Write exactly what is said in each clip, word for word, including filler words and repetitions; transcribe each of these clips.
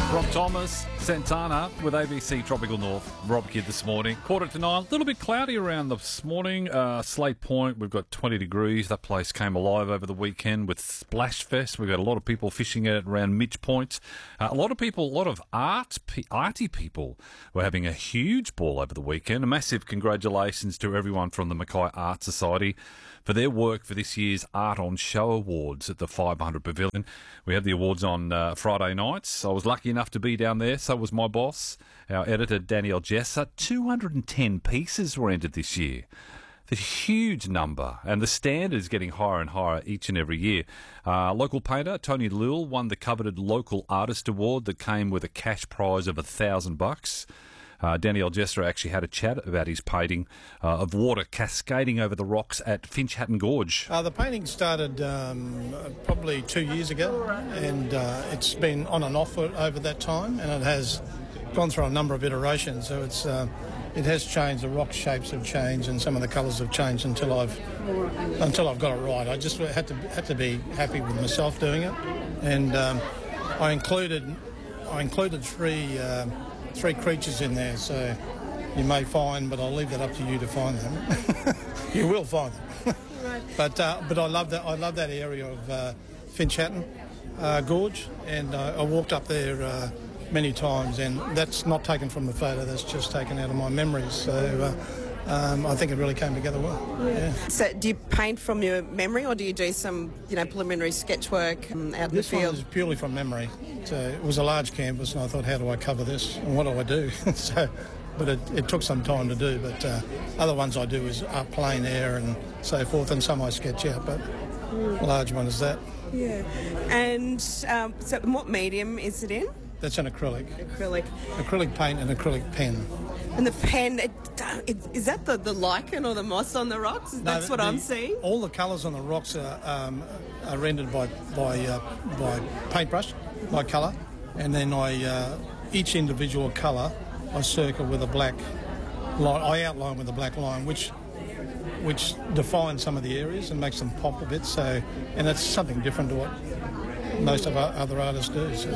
From Thomas Santana with A B C Tropical North. Rob Kidd this morning. Quarter to nine. A little bit cloudy around this morning. Uh, Slate Point, we've got twenty degrees. That place came alive over the weekend with Splash Fest. We've got a lot of people fishing at around Mitch Point. Uh, a lot of people, a lot of art, arty people were having a huge ball over the weekend. A massive congratulations to everyone from the Mackay Art Society for their work for this year's Art on Show Awards at the five hundred Pavilion. We had the awards on uh, Friday nights. I was lucky enough to be down there. So was my boss, our editor, Danielle Jesser. two hundred ten pieces were entered this year. It's a huge number, and the standard is getting higher and higher each and every year. Uh, local painter Tony Lill won the coveted Local Artist Award that came with a cash prize of a thousand bucks. Uh, Danielle Jesser actually had a chat about his painting uh, of water cascading over the rocks at Finch Hatton Gorge. Uh, the painting started um, probably two years ago, and uh, it's been on and off over that time, and it has gone through a number of iterations. So it's uh, it has changed. The rock shapes have changed, and some of the colours have changed until I've until I've got it right. I just had to had to be happy with myself doing it, and um, I included I included three. Um, Three creatures in there, so you may find, but I'll leave that up to you to find them. You will find them. Right. But uh, but I love that. I love that area of uh, Finch Hatton uh, Gorge, and uh, I walked up there uh, many times, and that's not taken from the photo. That's just taken out of my memories. So. Uh, Um, I think it really came together well. Yeah. Yeah. So, do you paint from your memory, or do you do some, you know, preliminary sketch work um, out in this the field? This one is purely from memory. So it was a large canvas, and I thought, how do I cover this, and what do I do? so, but it, it took some time to do. But uh, other ones I do is up plein air and so forth, and some I sketch out. But mm. a large one is that. Yeah. And um, so, what medium is it in? That's an acrylic. Acrylic. Acrylic paint and acrylic pen. And the pen, it, it, is that the, the lichen or the moss on the rocks? That's no, what the, I'm seeing? All the colours on the rocks are, um, are rendered by by, uh, by paintbrush, by colour. And then I uh, each individual colour I circle with a black line. I outline with a black line, which which defines some of the areas and makes them pop a bit. So, and that's something different to what most of our other artists do. So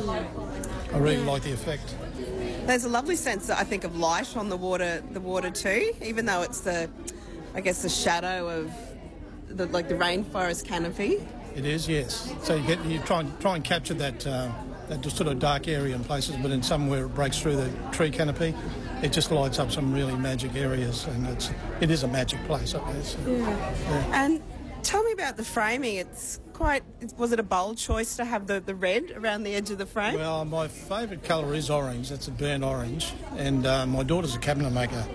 I really yeah. like the effect. There's a lovely sense, I think, of light on the water, the water too, even though it's the, I guess, the shadow of, the, like the rainforest canopy. It is, yes. So you get you try and try and capture that uh, that sort of dark area in places, but in somewhere it breaks through the tree canopy. It just lights up some really magic areas, and it's it is a magic place up there. So, yeah. yeah. And tell me about the framing. It's quite. Was it a bold choice to have the, the red around the edge of the frame? Well, my favourite colour is orange. That's a burnt orange. And uh, my daughter's a cabinet maker,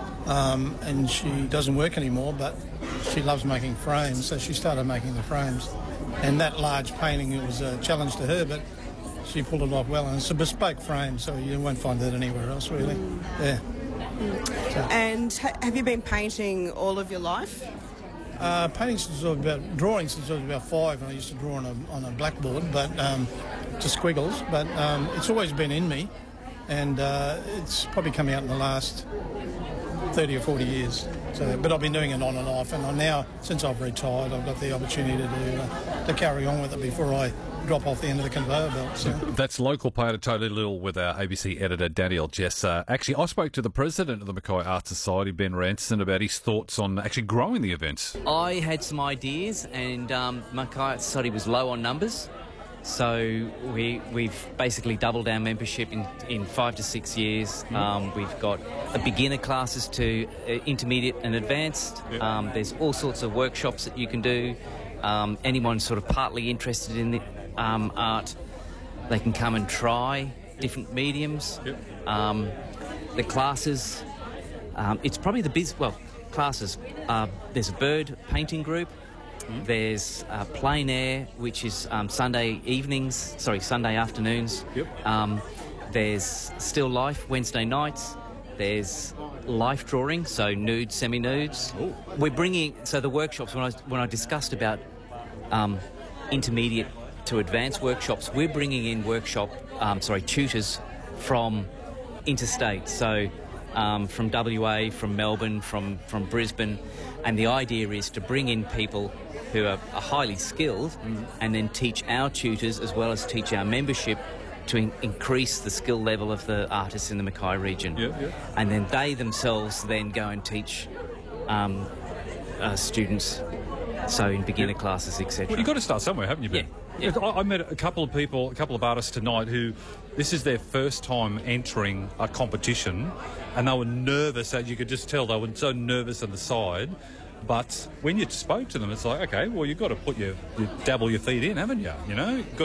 um, and she doesn't work anymore, but she loves making frames, so she started making the frames. And that large painting, it was a challenge to her, but she pulled it off well. And it's a bespoke frame, so you won't find that anywhere else, really. Mm. Yeah. Mm. So. And ha- have you been painting all of your life? Uh, painting since I was about, drawing since I was about five, and I used to draw on a, on a blackboard, but um, to squiggles, but um, it's always been in me, and uh, it's probably come out in the last thirty or forty years. So, but I've been doing it on and off, and I now, since I've retired, I've got the opportunity to, uh, to carry on with it before I drop off the end of the conveyor belt. So. That's local painter Tony Lill with our A B C editor Danielle Jesser. Actually, I spoke to the president of the Mackay Art Society, Ben Ranson, about his thoughts on actually growing the event. I had some ideas, and um, Mackay Art Society was low on numbers, so we, we've basically doubled our membership in, in five to six years. Um, we've got a beginner classes to uh, intermediate and advanced. Yep. Um, there's all sorts of workshops that you can do. Um, anyone sort of partly interested in the Um, art, they can come and try different mediums. Yep. Um, the classes, um, it's probably the biz. Well, classes. Uh, there's a bird painting group. Mm. There's uh, plein air, which is um, Sunday evenings. Sorry, Sunday afternoons. Yep. Um, there's still life Wednesday nights. There's life drawing, so nude, semi-nudes. Ooh. We're bringing so the workshops when I when I discussed about um, intermediate to advanced workshops, we're bringing in workshop, um, sorry, tutors from interstate, so um, from W A, from Melbourne, from, from Brisbane, and the idea is to bring in people who are, are highly skilled mm. and then teach our tutors as well as teach our membership to in- increase the skill level of the artists in the Mackay region. Yeah, yeah. And then they themselves then go and teach um, uh, students, so in beginner classes, et cetera. Well, you've got to start somewhere, haven't you, Ben? Yeah, yeah. I, I met a couple of people, a couple of artists tonight who this is their first time entering a competition, and they were nervous, as you could just tell, they were so nervous on the side. But when you spoke to them, it's like, okay, well, you've got to put your, you dabble your feet in, haven't you? You know, got